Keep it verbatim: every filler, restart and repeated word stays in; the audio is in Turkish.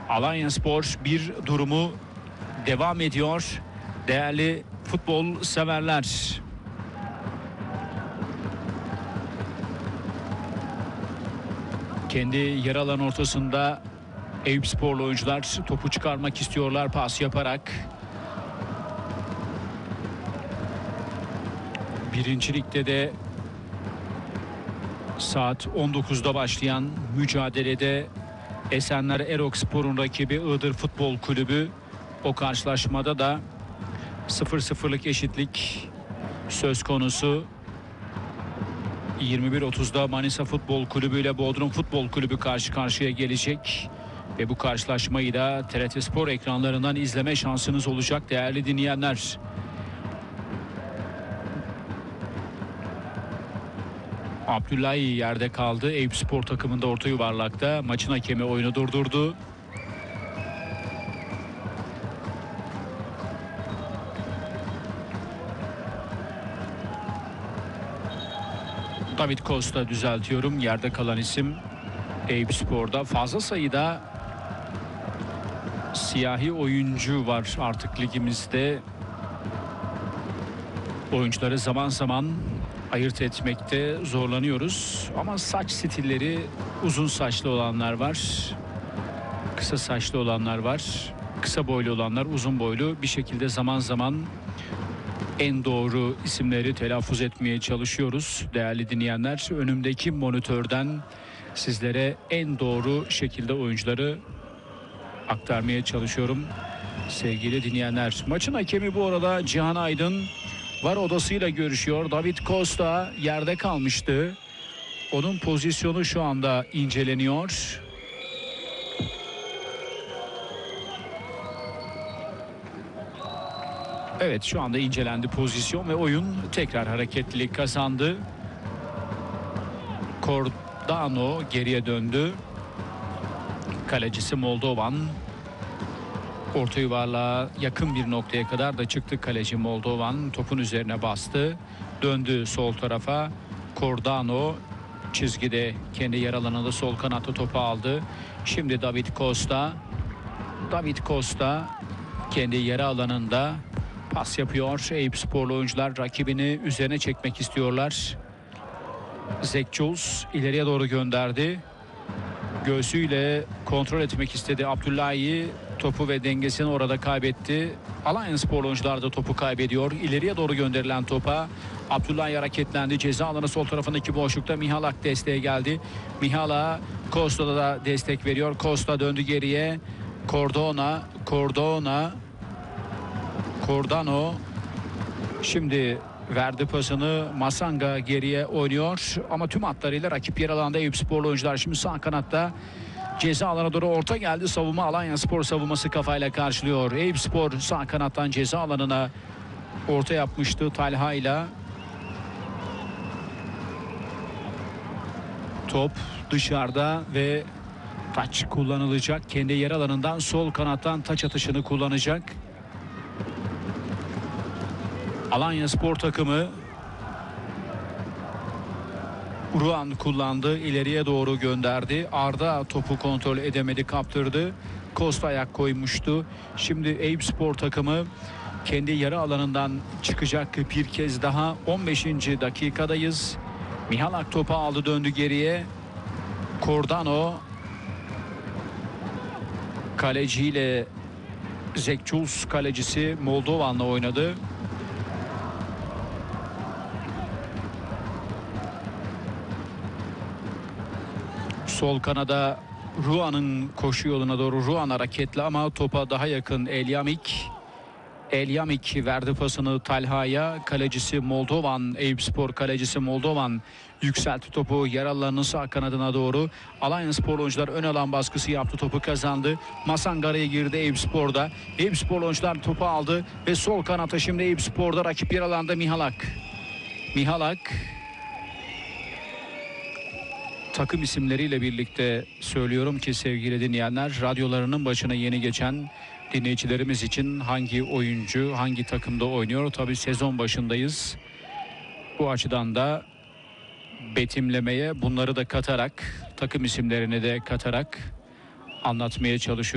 Alanyaspor bir durumu devam ediyor. Değerli futbol severler. Kendi yarı alan ortasında Eyüpsporlu oyuncular topu çıkarmak istiyorlar pas yaparak. Birinci Lig'de de saat on dokuzda başlayan mücadelede Esenler Erokspor'un rakibi Iğdır Futbol Kulübü, o karşılaşmada da sıfır sıfırlık eşitlik söz konusu. yirmi bir otuzda Manisa Futbol Kulübü ile Bodrum Futbol Kulübü karşı karşıya gelecek ve bu karşılaşmayı da T R T Spor ekranlarından izleme şansınız olacak değerli dinleyenler. Abdullahi yerde kaldı. Eyüpspor takımında orta yuvarlakta. Maçın hakemi oyunu durdurdu. David Costa düzeltiyorum. Yerde kalan isim Eyüpspor'da. Fazla sayıda siyahi oyuncu var artık ligimizde. Oyuncuları zaman zaman ayırt etmekte zorlanıyoruz. Ama saç stilleri, uzun saçlı olanlar var. Kısa saçlı olanlar var. Kısa boylu olanlar, uzun boylu. Bir şekilde zaman zaman en doğru isimleri telaffuz etmeye çalışıyoruz değerli dinleyenler. Önümdeki monitörden sizlere en doğru şekilde oyuncuları aktarmaya çalışıyorum sevgili dinleyenler. Maçın hakemi bu arada Cihan Aydın. VAR odasıyla görüşüyor. David Costa yerde kalmıştı. Onun pozisyonu şu anda inceleniyor. Evet, şu anda incelendi pozisyon ve oyun tekrar hareketlilik kazandı. Cordano geriye döndü. Kalecisi Moldovan. Orta yuvarlığa yakın bir noktaya kadar da çıktı kaleci Moldovan. Topun üzerine bastı. Döndü sol tarafa. Cordano çizgide kendi yer alanında sol kanatta topu aldı. Şimdi David Costa. David Costa kendi yer alanında pas yapıyor. Eyüpsporlu oyuncular rakibini üzerine çekmek istiyorlar. Zekçuls ileriye doğru gönderdi. Göğsüyle kontrol etmek istedi Abdullahi. Topu ve dengesini orada kaybetti. Alanyaspor oyuncular da topu kaybediyor. İleriye doğru gönderilen topa Abdullahi hareketlendi. Ceza alanı sol tarafındaki boşlukta Mihalak desteğe geldi. Mihalak Costa'da da destek veriyor. Costa döndü geriye. Cordona, Cordona, Cordano. Şimdi verdi pasını. Masanga geriye oynuyor. Ama tüm hatlarıyla rakip yer alanda Eyüpsporlu oyuncular. Şimdi sağ kanatta ceza alanına doğru orta geldi. Savunma Alanyaspor savunması kafayla karşılıyor. Eyüpspor sağ kanattan ceza alanına orta yapmıştı Talha ile. Top dışarıda ve taç kullanılacak. Kendi yer alanından sol kanattan taç atışını kullanacak Alanyaspor takımı. Ruan kullandı. İleriye doğru gönderdi. Arda topu kontrol edemedi, kaptırdı. Costa ayak koymuştu. Şimdi Eyüpspor takımı kendi yarı alanından çıkacak bir kez daha. on beşinci dakikadayız. Mihalak topu aldı, döndü geriye. Cordano kaleciyle Zekçuls kalecisi Moldovan'la oynadı. Sol kanada Ruan'ın koşu yoluna doğru Ruan hareketli ama topa daha yakın Elyamik. Elyamik verdi pasını Talha'ya. Kalecisi Moldovan, Eyüpspor kalecisi Moldovan yükseltti topu yer alanının sağ kanadına doğru. Alanyaspor oyuncular ön alan baskısı yaptı, topu kazandı. Masangara'ya girdi Eyüpspor'da. Eyüpspor oyuncular topu aldı ve sol kanata şimdi Eyüpspor'da rakip yer alanda Mihalak. Mihalak takım isimleriyle birlikte söylüyorum ki sevgili dinleyenler, radyolarının başına yeni geçen dinleyicilerimiz için hangi oyuncu hangi takımda oynuyor? Tabii sezon başındayız. Bu açıdan da betimlemeye bunları da katarak, takım isimlerini de katarak anlatmaya çalışıyorum.